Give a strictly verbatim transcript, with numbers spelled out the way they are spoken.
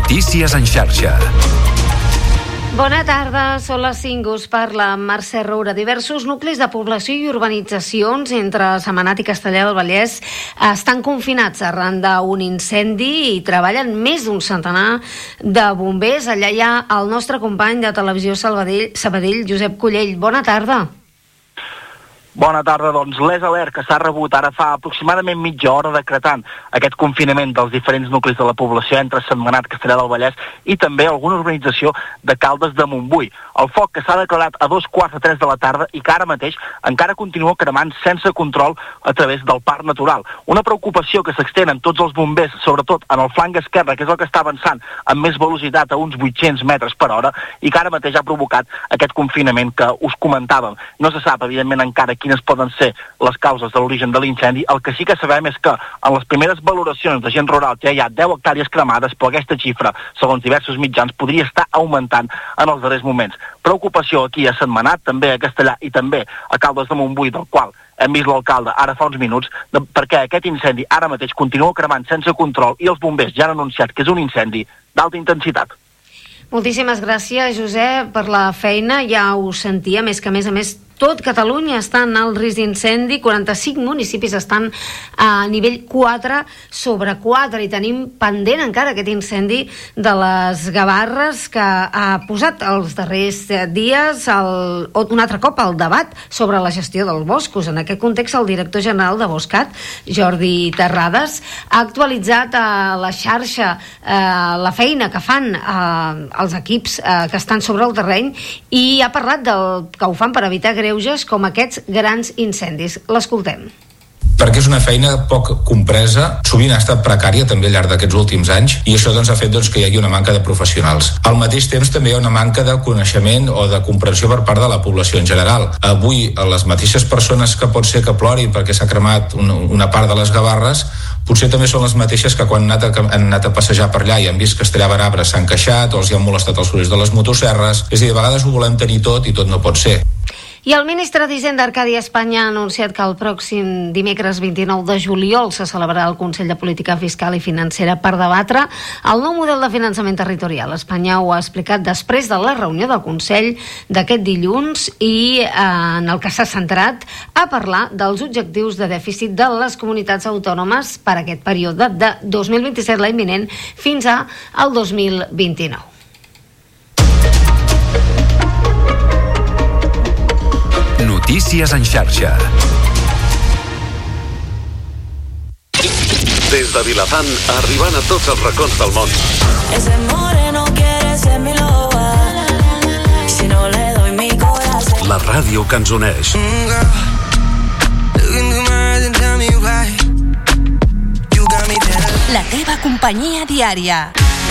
Notícies en xarxa. Bona tarda, són les cinc, us parla Mercè Roura. Diversos nuclis de població i urbanitzacions entre Sentmenat i Castellar del Vallès estan confinats arran d'un incendi i treballen més d'un centenar de bombers. Allà hi ha el nostre company de Televisió Sabadell, Sabadell Josep Collell. Bona tarda. Bona tarda, doncs l'Es Alert que s'ha rebut ara fa aproximadament mitja hora decretant aquest confinament dels diferents nuclis de la població entre Sentmenat, Castellar del Vallès i també alguna urbanització de Caldes de Montbui. El foc que s'ha declarat a dos quarts de tres de la tarda i que ara mateix encara continua cremant sense control a través del parc natural. Una preocupació que s'extén en tots els bombers, sobretot en el flanc esquerre, que és el que està avançant amb més velocitat a uns vuit-cents metres per hora i que ara mateix ha provocat aquest confinament que us comentàvem. No se sap, evidentment, encara quines poden ser les causes de l'origen de l'incendi. El que sí que sabem és que en les primeres valoracions de gent rural ja hi ha deu hectàrees cremades, però aquesta xifra, segons diversos mitjans, podria estar augmentant en els darrers moments. Preocupació aquí a Sentmenat, també a Castellar i també a Caldes de Montbui, del qual hem vist l'alcalde ara fa uns minuts, de, perquè aquest incendi ara mateix continua cremant sense control i els bombers ja han anunciat que és un incendi d'alta intensitat. Moltíssimes gràcies, Josep, per la feina. Ja ho sentia, més que a més a més tot Catalunya està en alt risc d'incendi, quaranta-cinc municipis estan a nivell quatre sobre quatre i tenim pendent encara aquest incendi de les Gavarres que ha posat els darrers dies el, un altre cop el debat sobre la gestió dels boscos. En aquest context, el director general de Boscat, Jordi Terrades, ha actualitzat a la xarxa eh, la feina que fan eh, els equips eh, que estan sobre el terreny i ha parlat del que ho fan per evitar greuges com aquests grans incendis. L'escoltem. Perquè és una feina poc compresa, sovint ha estat precària també al llarg d'aquests últims anys i això doncs, ha fet doncs, que hi hagi una manca de professionals. Al mateix temps també hi ha una manca de coneixement o de comprensió per part de la població en general. Avui les mateixes persones que pot ser que plorin perquè s'ha cremat una, una part de les Gavarres potser també són les mateixes que quan han anat a, han anat a passejar per allà i han vist que es tallaven arbres s'han queixat o els hi han molestat els sorolls de les motosserres. És a dir, a vegades ho volem tenir tot i tot no pot ser. I el ministre d'Hisenda, Arcadi Espanya, ha anunciat que el pròxim dimecres vint-i-nou de juliol se celebrarà el Consell de Política Fiscal i Financera per debatre el nou model de finançament territorial. Espanya ho ha explicat després de la reunió del Consell d'aquest dilluns i eh, en el que s'ha centrat a parlar dels objectius de dèficit de les comunitats autònomes per aquest període de dos mil vint-i-set, l'any vinent, fins a el dos mil vint-i-nou. Notícies en xarxa. Des de Vilafant, arribant a tots els racons del món. Ese moreno quiere ser mi loba. Si no le doy mi corazón. La ràdio que ens uneix. La teva companyia diària.